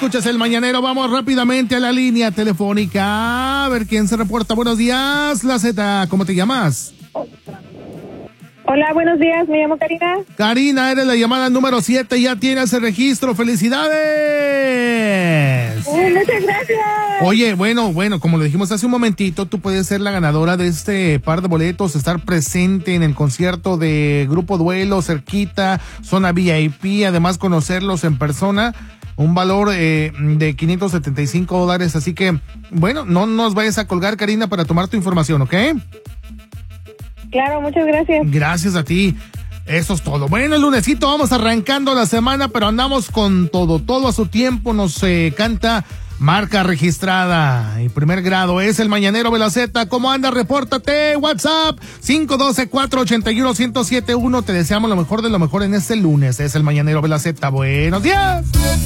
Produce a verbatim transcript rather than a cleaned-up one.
escuchas el mañanero. Vamos rápidamente a la línea telefónica. A ver quién se reporta. Buenos días, La Z. ¿Cómo te llamas? Hola, buenos días. Me llamo Karina. Karina, eres la llamada número siete. Ya tienes el registro. ¡Felicidades! Oh, muchas gracias. Oye, bueno, bueno, como lo dijimos hace un momentito, tú puedes ser la ganadora de este par de boletos, estar presente en el concierto de Grupo Duelo, cerquita, zona V I P, además conocerlos en persona. Un valor eh, de quinientos setenta y cinco dólares, así que, bueno, no nos vayas a colgar, Karina, para tomar tu información, ¿ok? Claro, muchas gracias. Gracias a ti. Eso es todo. Bueno, el lunesito vamos arrancando la semana, pero andamos con todo, todo a su tiempo. Nos eh, canta marca registrada. Y primer grado es el mañanero de la Z. ¿Cómo anda? Repórtate. WhatsApp cinco uno dos, cuatro ocho uno, uno cero siete uno. Te deseamos lo mejor de lo mejor en este lunes. Es el mañanero de la Z. Buenos días.